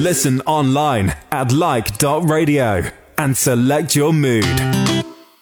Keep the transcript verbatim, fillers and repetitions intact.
Listen online at like dot radio and select your mood.